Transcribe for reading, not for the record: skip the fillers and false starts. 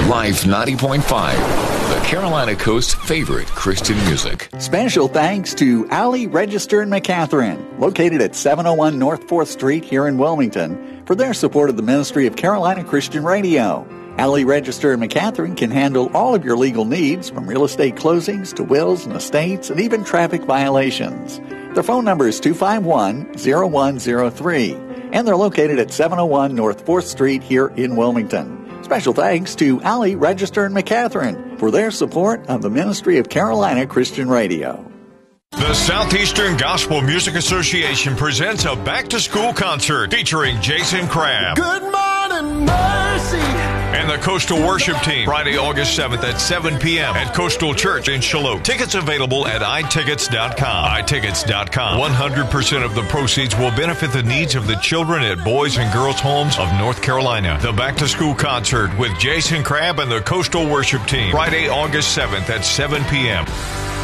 Life 90.5, the Carolina Coast's favorite Christian music. Special thanks to Alley Register in McCatherine, located at 701 North 4th Street here in Wilmington, for their support of the ministry of Carolina Christian Radio. Alley Register in McCatherine can handle all of your legal needs, from real estate closings to wills and estates and even traffic violations. Their phone number is 251-0103, and they're located at 701 North 4th Street here in Wilmington. Special thanks to Alley Register in McCatherine for their support of the ministry of Carolina Christian Radio. The Southeastern Gospel Music Association presents a back-to-school concert featuring Jason Crabb. Good morning, Mercy. And the Coastal Worship Team, Friday, August 7th at 7 p.m. at Coastal Church in Shallotte. Tickets available at iTickets.com. iTickets.com. 100% of the proceeds will benefit the needs of the children at Boys and Girls Homes of North Carolina. The back-to-school concert with Jason Crabb and the Coastal Worship Team, Friday, August 7th at 7 p.m.